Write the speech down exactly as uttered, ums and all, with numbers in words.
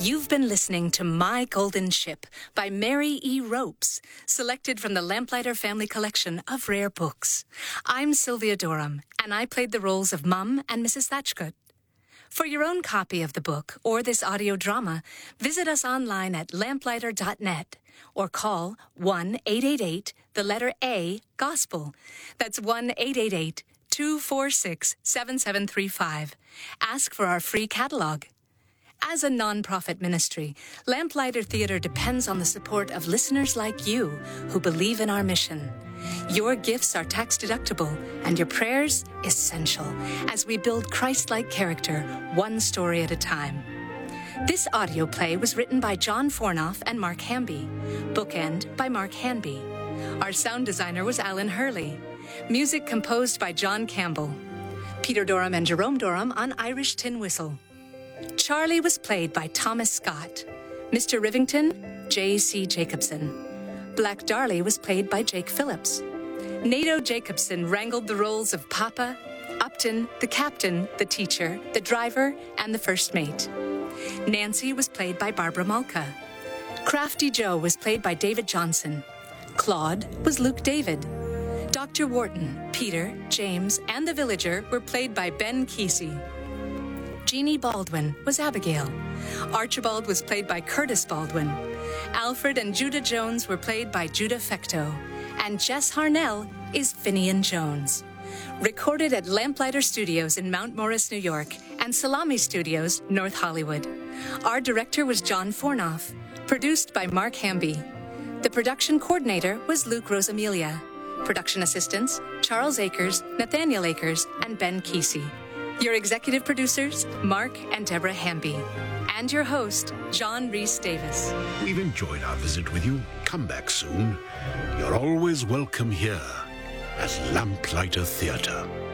You've been listening to My Golden Ship by Mary E. Ropes, selected from the Lamplighter Family Collection of rare books. I'm Sylvia Durham, and I played the roles of Mum and Missus Thatchcote. For your own copy of the book or this audio drama, visit us online at lamplighter dot net or call one eight eight eight, the letter A, Gospel. That's one eight eight eight, two four six, seven seven three five. Ask for our free catalog. As a nonprofit ministry, Lamplighter Theatre depends on the support of listeners like you who believe in our mission. Your gifts are tax-deductible, and your prayers essential as we build Christ-like character, one story at a time. This audio play was written by John Fornoff and Mark Hamby. Bookend by Mark Hanby. Our sound designer was Alan Hurley. Music composed by John Campbell. Peter Durham and Jerome Durham on Irish tin whistle. Charlie was played by Thomas Scott. Mister Rivington, J C Jacobson. Black Darley was played by Jake Phillips. Nato Jacobson wrangled the roles of Papa, Upton, the captain, the teacher, the driver, and the first mate. Nancy was played by Barbara Malka. Crafty Joe was played by David Johnson. Claude was Luke David. Doctor Wharton, Peter, James, and the villager were played by Ben Kesey. Jeannie Baldwin was Abigail. Archibald was played by Curtis Baldwin. Alfred and Judah Jones were played by Judah Fecto. And Jess Harnell is Finian Jones. Recorded at Lamplighter Studios in Mount Morris, New York, and Salami Studios, North Hollywood. Our director was John Fornoff. Produced by Mark Hamby. The production coordinator was Luke Rosamilia. Production assistants, Charles Akers, Nathaniel Akers, and Ben Kesey. Your executive producers, Mark and Deborah Hamby. And your host, John Rhys Davis. We've enjoyed our visit with you. Come back soon. You're always welcome here at Lamplighter Theatre.